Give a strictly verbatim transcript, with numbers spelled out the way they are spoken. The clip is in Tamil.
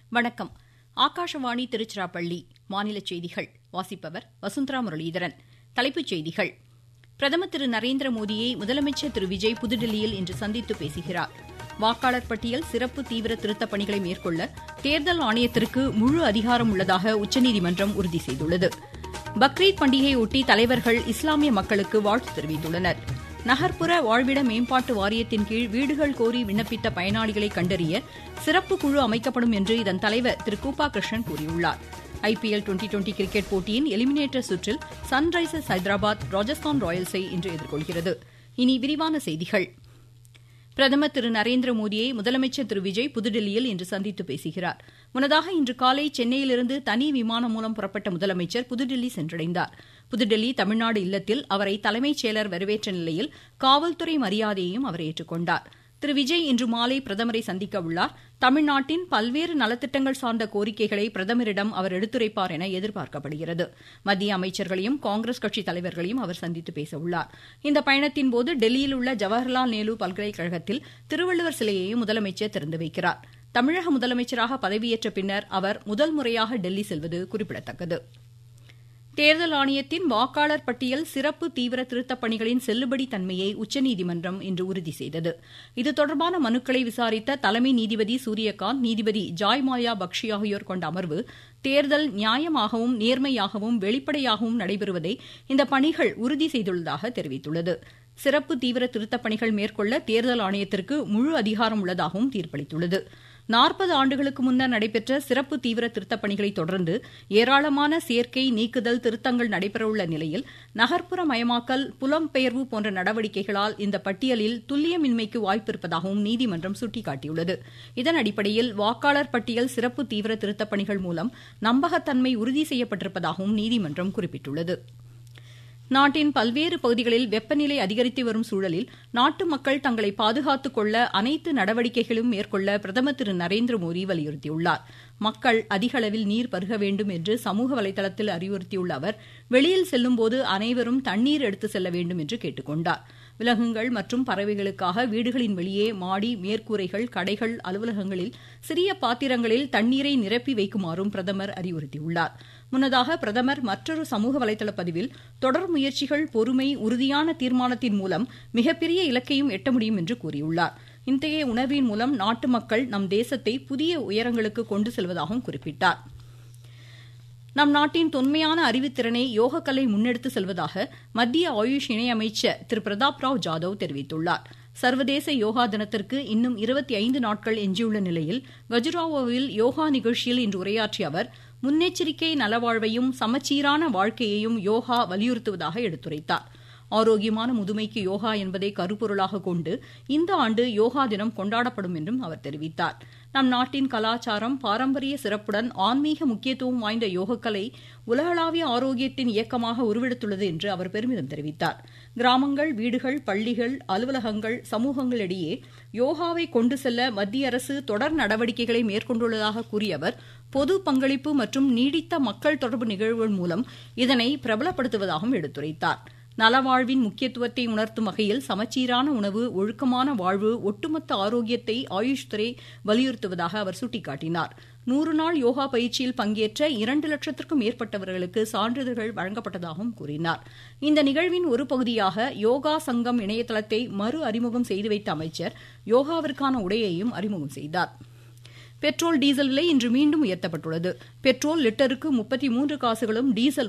வணக்கம். ஆகாஷவாணி திருச்சிராப்பள்ளி. மாநில செய்திகள் வாசிப்பவர் வசுந்தரா முரளிதரன். தலைப்புச் செய்திகள். பிரதமர் திரு நரேந்திர மோடியை முதலமைச்சர் திரு விஜய் புதுதில்லியில் இன்று சந்தித்து பேசுகிறார். வாக்காளர் பட்டியல் சிறப்பு தீவிர திருத்தப் பணிகளை மேற்கொள்ள தேர்தல் ஆணையத்திற்கு முழு அதிகாரம் உள்ளதாக உச்சநீதிமன்றம் உறுதி செய்துள்ளது. பக்ரீத் பண்டிகையொட்டி தலைவர்கள் இஸ்லாமிய மக்களுக்கு வாழ்த்து தெரிவித்துள்ளனர். நகர்ப்புற வாழ்விட மேம்பாட்டு வாரியத்தின் கீழ் வீடுகள் கோரி விண்ணப்பித்த பயனாளிகளை கண்டறிய சிறப்பு குழு அமைக்கப்படும் என்று இதன் தலைவர் திரு கூப்பா கிருஷ்ணன் கூறியுள்ளார். ஐபிஎல் டுவெண்டி டுவெண்டி கிரிக்கெட் போட்டியின் எலிமினேட்டர் சுற்றில் சன்ரைசர்ஸ் ஹைதராபாத் ராஜஸ்தான் ராயல்ஸை இன்று எதிர்கொள்கிறது. இனி விரிவான செய்திகள். பிரதமர் திரு நரேந்திர மோடியை முதலமைச்சர் திரு விஜய் புதுதில்லியில் இன்று சந்தித்து பேசுகிறார். முன்னதாக இன்று காலை சென்னையிலிருந்து தனி விமானம் மூலம் புறப்பட்ட முதலமைச்சர் புதுதில்லி சென்றடைந்தார். புதுதில்லி தமிழ்நாடு இல்லத்தில் அவரை தலைமைச் செயலர் வரவேற்ற நிலையில் காவல்துறை மரியாதையையும் அவர் ஏற்றுக்கொண்டார். திரு விஜய் இன்று மாலை பிரதமரை சந்திக்க உள்ளார். தமிழ்நாட்டின் பல்வேறு நலத்திட்டங்கள் சார்ந்த கோரிக்கைகளை பிரதமரிடம் அவர் எடுத்துரைப்பார் என எதிர்பார்க்கப்படுகிறது. மத்திய அமைச்சர்களையும் காங்கிரஸ் கட்சி தலைவர்களையும் அவர் சந்தித்து பேச உள்ளார். இந்த பயணத்தின்போது டெல்லியில் உள்ள ஜவஹர்லால் நேரு பல்கலைக்கழகத்தில் திருவள்ளுவர் சிலையையும் முதலமைச்சர் திறந்து வைக்கிறார். தமிழக முதலமைச்சராக பதவியேற்ற பின்னர் அவர் முதல் முறையாக டெல்லி செல்வது குறிப்பிடத்தக்கது. தேர்தல் ஆணையத்தின் வாக்காளர் பட்டியல் சிறப்பு தீவிர திருத்தப் பணிகளின் செல்லுபடி தன்மையை உச்சநீதிமன்றம் இன்று உறுதி செய்தது. இது தொடர்பான மனுக்களை விசாரித்த தலைமை நீதிபதி சூரியகாந்த், நீதிபதி ஜாய்மாயா பக்ஷி ஆகியோர் கொண்ட அமர்வு தேர்தல் நியாயமாகவும் நேர்மையாகவும் வெளிப்படையாகவும் நடைபெறுவதை இந்த பணிகள் உறுதி செய்துள்ளதாக தெரிவித்துள்ளது. சிறப்பு தீவிர திருத்தப் பணிகள் மேற்கொள்ள தேர்தல் ஆணையத்திற்கு முழு அதிகாரம் உள்ளதாகவும் தீர்ப்பளித்துள்ளது. நாற்பது ஆண்டுகளுக்கு முன்னர் நடைபெற்ற சிறப்பு தீவிர திருத்தப் பணிகளை தொடர்ந்து ஏராளமான சேர்க்கை, நீக்குதல், திருத்தங்கள் நடைபெறவுள்ள நிலையில் நகர்ப்புற மயமாக்கல், புலம்பெயர்வு போன்ற நடவடிக்கைகளால் இந்த பட்டியலில் துல்லியமின்மைக்கு வாய்ப்பிருப்பதாகவும் நீதிமன்றம் சுட்டிக்காட்டியுள்ளது. இதன் அடிப்படையில் வாக்காளர் பட்டியல் சிறப்பு தீவிர திருத்தப் பணிகள் மூலம் நம்பகத்தன்மை உறுதி செய்யப்பட்டிருப்பதாகவும் நீதிமன்றம் குறிப்பிட்டுள்ளது. நாட்டின் பல்வேறு பகுதிகளில் வெப்பநிலை அதிகரித்து வரும் சூழலில் நாட்டு மக்கள் தங்களை பாதுகாத்துக் கொள்ள அனைத்து நடவடிக்கைகளும் மேற்கொள்ள பிரதமர் திரு நரேந்திர மோடி வலியுறுத்தியுள்ளார். மக்கள் அதிக அளவில் நீர் பருக வேண்டும் என்று சமூக வலைதளத்தில் அறிவுறுத்தியுள்ள அவர், வெளியில் செல்லும்போது அனைவரும் தண்ணீர் எடுத்து செல்ல வேண்டும் என்று கேட்டுக் கொண்டார். விலங்குகள் மற்றும் பறவைகளுக்காக வீடுகளின் வெளியே மாடி, மேற்கூரைகள், கடைகள், அலுவலகங்களில் சிறிய பாத்திரங்களில் தண்ணீரை நிரப்பி வைக்குமாறும் பிரதமர் அறிவுறுத்தியுள்ளார். முன்னதாக பிரதமர் மற்றொரு சமூக வலைதள பதிவில், தொடர் முயற்சிகள், பொறுமை, உறுதியான தீர்மானத்தின் மூலம் மிகப்பெரிய இலக்கையும் எட்ட முடியும் என்று கூறியுள்ளார். இத்தகைய உணர்வின் மூலம் நாட்டு மக்கள் நம் தேசத்தை புதிய உயரங்களுக்கு கொண்டு செல்வதாகவும் குறிப்பிட்டார். நம் நாட்டின் தொன்மையான அறிவுத்திறனை யோகக்கலை முன்னெடுத்து செல்வதாக மத்திய ஆயுஷ் இணையமைச்சர் திரு பிரதாப் ராவ் ஜாதவ் தெரிவித்துள்ளார். சர்வதேச யோகா தினத்திற்கு இன்னும் இருபத்தி ஐந்து நாட்கள் எஞ்சியுள்ள நிலையில் கஜுராவோவில் யோகா நிகழ்ச்சியில் இன்று உரையாற்றிய அவர், முன்னெச்சரிக்கை நலவாழ்வையும் சமச்சீரான வாழ்க்கையையும் யோகா வலியுறுத்துவதாக எடுத்துரைத்தார். ஆரோக்கியமான முதுமைக்கு யோகா என்பதை கருப்பொருளாக கொண்டு இந்த ஆண்டு யோகா தினம் கொண்டாடப்படும் என்றும் அவர் தெரிவித்தார். நம் நாட்டின் கலாச்சாரம், பாரம்பரிய சிறப்புடன் ஆன்மீக முக்கியத்துவம் வாய்ந்த யோகக்கலை உலகளாவிய ஆரோக்கியத்தின் இயக்கமாக உருவெடுத்துள்ளது என்று அவர் பெருமிதம் தெரிவித்தார். கிராமங்கள், வீடுகள், பள்ளிகள், அலுவலகங்கள், சமூகங்களிடையே யோகாவை கொண்டு செல்ல மத்திய அரசு தொடர் நடவடிக்கைகளை மேற்கொண்டுள்ளதாக கூறிய அவர், பொது பங்களிப்பு மற்றும் நீடித்த மக்கள் தொடர்பு நிகழ்வுகள் மூலம் இதனை பிரபலப்படுத்துவதாகவும் எடுத்துரைத்தார். நலவாழ்வின் முக்கியத்துவத்தை உணர்த்தும் வகையில் சமச்சீரான உணவு, ஒழுக்கமான வாழ்வு, ஒட்டுமொத்த ஆரோக்கியத்தை ஆயுஷ் துறை வலியுறுத்துவதாக அவர் சுட்டிக்காட்டினார். நூறு நாள் யோகா பயிற்சியில் பங்கேற்ற இரண்டு லட்சத்திற்கும் மேற்பட்டவர்களுக்கு சான்றிதழ்கள் வழங்கப்பட்டதாகவும் கூறினார். இந்த நிகழ்வின் ஒரு பகுதியாக யோகா சங்கம் இணையதளத்தை மறு அறிமுகம் செய்து வைத்த அமைச்சர் யோகாவிற்கான உடையையும் அறிமுகம் செய்தார். பெட்ரோல், டீசல் விலை இன்று மீண்டும் உயர்த்தப்பட்டுள்ளது. பெட்ரோல் லிட்டருக்கு முப்பத்தி மூன்று காசுகளும், டீசல்